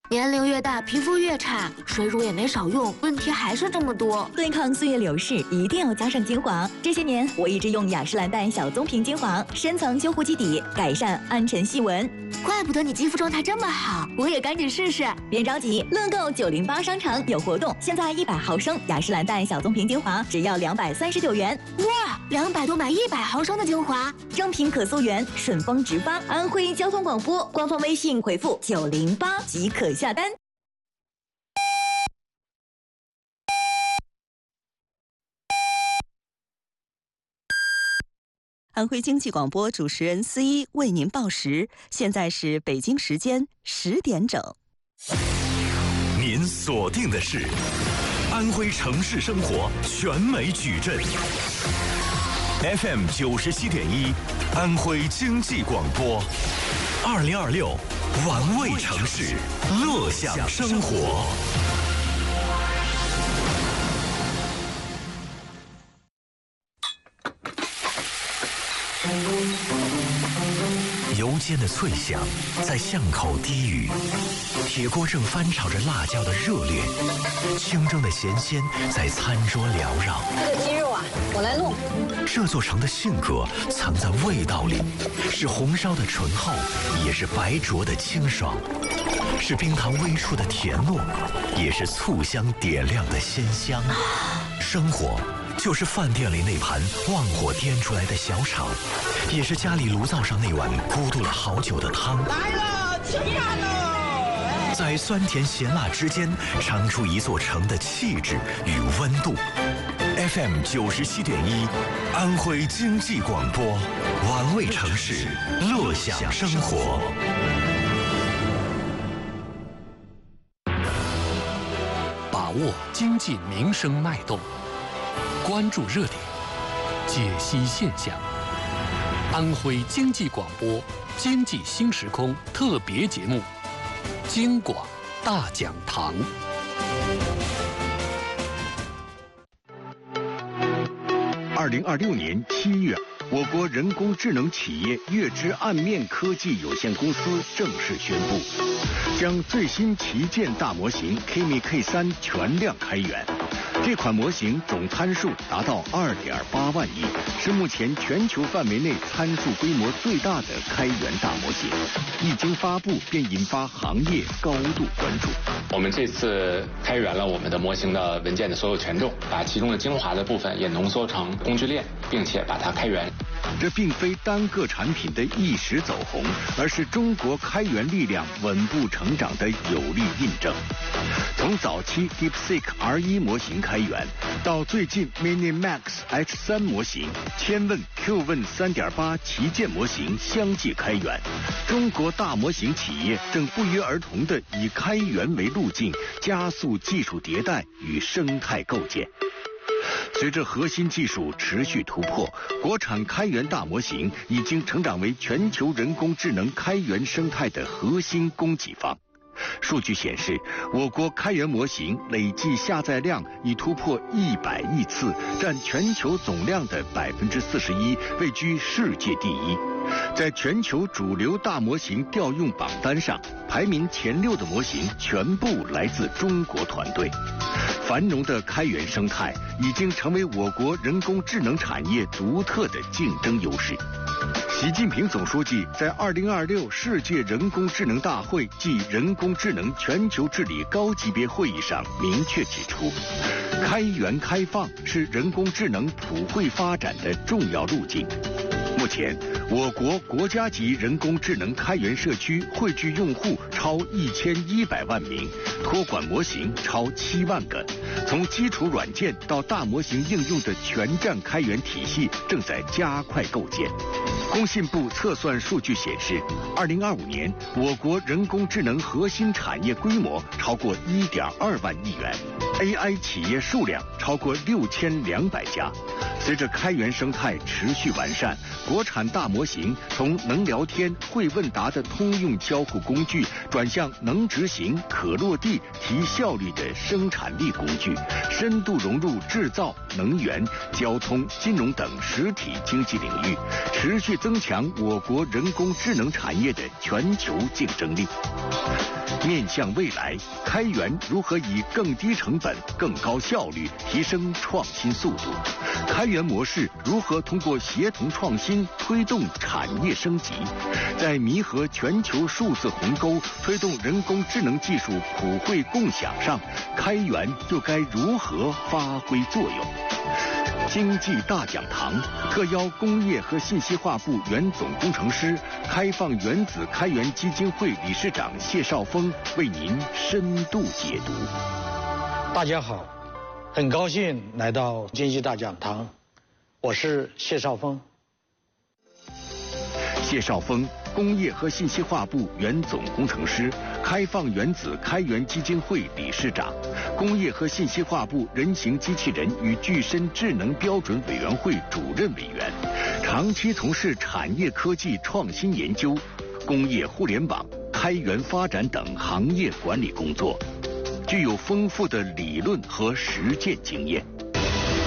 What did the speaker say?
年龄越大，皮肤越差，水乳也没少用，问题还是这么多。 对抗岁月流逝，一定要加上精华。这些年，我一直用雅诗兰黛小棕瓶精华，深层修护基底，改善暗沉细纹。 怪不得你肌肤状态这么好，我也赶紧试试。 别着急，乐购908商城有活动，现在100毫升雅诗兰黛小棕瓶精华只要239元。 哇，200多买100毫升的精华， 正品可溯源，顺丰直发。安徽交通广播官方微信回复908即可下单。 安徽经济广播主持人思一为您报时，现在是北京时间10点整。 您锁定的是安徽城市生活全美矩阵 FM 97.1，安徽经济广播，2026玩味城市，乐享生活。油煎的脆响在巷口低语，铁锅正翻炒着辣椒的热烈，清蒸的咸鲜在餐桌缭绕。 这个鸡肉啊，我来弄。 这座城的性格藏在味道里，是红烧的醇厚，也是白灼的清爽，是冰糖微出的甜糯，也是醋香点亮的鲜香。生活就是饭店里那盘旺火颠出来的小炒，也是家里炉灶上那碗咕嘟了好久的汤。 来了，吃饭了！ 在酸甜咸辣之间，尝出一座城的气质与温度。FM 97.1，安徽经济广播，玩味城市，乐享生活。 把握经济民生脉动，关注热点，解析现象。安徽经济广播经济新时空特别节目《经广大讲堂》。 2026年7月，我国人工智能企业月之岸面科技有限公司正式宣布，将最新旗舰大模型 Kimi K3 全量开源。这款模型总参数达到2.8万亿，是目前全球范围内参数规模最大的开源大模型。一经发布，便引发行业高度关注。 我们这次开源了我们的模型的文件的所有权重，把其中的精华的部分也浓缩成工具链，并且把它开源。 这并非单个产品的一时走红，而是中国开源力量稳步成长的有力印证。从早期 DeepSeek R1 模型开源，到最近 MiniMax H3 模型、千问 Qwen 3.8 旗舰模型相继开源，中国大模型企业正不约而同地以开源为路径，加速技术迭代与生态构建。随着核心技术持续突破，国产开源大模型已经成长为全球人工智能开源生态的核心供给方。数据显示，我国开源模型累计下载量已突破100亿次，占全球总量的41%，位居世界第一。在全球主流大模型调用榜单上，排名前6的模型全部来自中国团队。繁荣的开源生态已经成为我国人工智能产业独特的竞争优势。习近平总书记在2026世界人工智能大会暨人工智能全球治理高级别会议上明确指出，开源开放是人工智能普惠发展的重要路径。目前，我国国家级人工智能开源社区汇聚用户超1100万名，托管模型超7万个。从基础软件到大模型应用的全站开源体系正在加快构建。工信部测算数据显示，2025年我国人工智能核心产业规模超过1.2万亿元 ，AI 企业数量超过6200家。随着开源生态持续完善，国产大模型从能聊天、会问答的通用交互工具，转向能执行、可落地、提效率的生产力工具，深度融入制造、能源、交通、金融等实体经济领域，持续增强我国人工智能产业的全球竞争力。 面向未来，开源如何以更低成本、更高效率提升创新速度？开源模式如何通过协同创新推动产业升级？在弥合全球数字鸿沟、推动人工智能技术普惠共享上，开源又该如何发挥作用？经济大讲堂特邀工业和信息化部原总工程师、开放原子开源基金会理事长谢少峰为您深度解读。 大家好，很高兴来到经济大讲堂，我是谢少峰。 谢少峰，工业和信息化部原总工程师，开放原子开源基金会理事长，工业和信息化部人形机器人与具身智能标准委员会主任委员，长期从事产业科技创新研究、工业互联网、开源发展等行业管理工作，具有丰富的理论和实践经验。